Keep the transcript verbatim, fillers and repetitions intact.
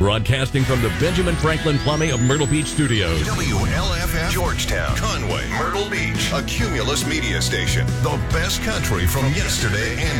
Broadcasting from the Benjamin Franklin Plumbing of Myrtle Beach Studios. W L F F, Georgetown, Conway, Myrtle Beach, a Cumulus media station. The best country from yesterday and